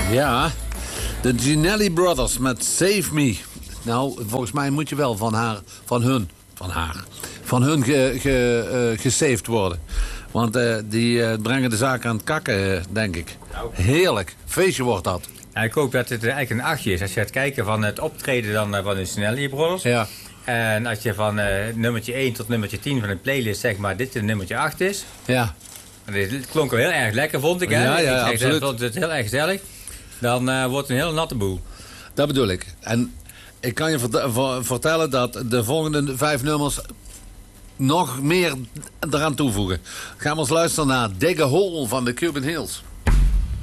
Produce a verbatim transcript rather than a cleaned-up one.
Ja, de Ginelli Brothers met Save Me. Nou, volgens mij moet je wel van haar, van hun, van haar, van hun ge, ge, uh, gesaved worden. Want uh, die uh, brengen de zaak aan het kakken, uh, denk ik. Heerlijk. Feestje wordt dat. Ja, ik hoop dat het eigenlijk een achtje is. Als je gaat kijken van het optreden dan, uh, van de Ginelli Brothers. Ja. En als je van uh, nummertje één tot nummertje tien van de playlist, zeg maar, dit nummertje acht is. Ja. Dit klonk wel heel erg lekker, vond ik. Hè? Ja, ja, ik absoluut. Ik vond het heel erg gezellig. Dan uh, wordt het een hele natte boel. Dat bedoel ik. En ik kan je vert vertellen dat de volgende vijf nummers nog meer eraan toevoegen. Gaan we eens luisteren naar Dig a Hole van de Cuban Hills.